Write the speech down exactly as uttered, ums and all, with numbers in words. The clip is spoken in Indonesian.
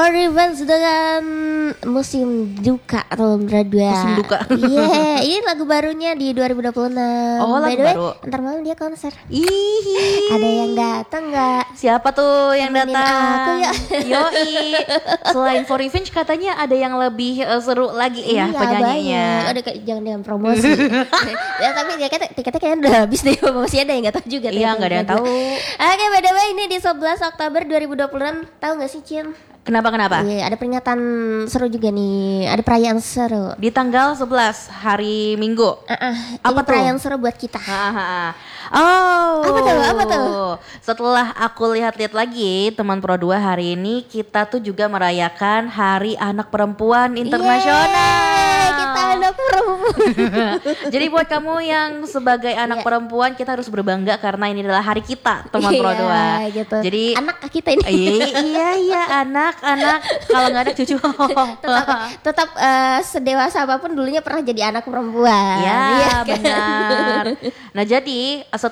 Revenge dengan musim duka atau dua. Musim duka. Iya, yeah, ini lagu barunya di dua ribu dua puluh enam. Oh, lagu By the way, baru. ntar malam dia konser. Ih, ada yang datang nggak? Siapa tuh yang Temenin datang? aku ya. Yoi. Selain For Revenge katanya ada yang lebih uh, seru lagi ya Iya, penyanyinya. banyak. Ada kayak jangan dengan promosi. Ya tapi dia kata tiketnya kayaknya udah habis deh, masih ada yang nggak tahu juga. Iya, nggak ada yang tahu. Oke, by the way ini di sebelas Oktober dua ribu dua puluh enam, tahu nggak sih Cin? Kenapa kenapa? Iya, ada peringatan seru juga nih. Ada perayaan seru. Di tanggal sebelas hari Minggu. Uh-uh, Apa ini tuh? perayaan seru buat kita. Oh. Apa tuh? Apa tuh? Setelah aku lihat-lihat lagi, teman Pro dua hari ini kita tuh juga merayakan Hari Anak Perempuan Internasional. Yeay, kita anak perempuan. Jadi buat kamu yang sebagai anak Yeah. perempuan, kita harus berbangga karena ini adalah hari kita, teman Pro dua. Iya, gitu. Jadi anak kita ini. iya iya iya anak anak kalau nggak ada cucu. tetap tetap uh, sedewasa apapun dulunya pernah jadi anak perempuan. Ya Iya kan? benar. Nah jadi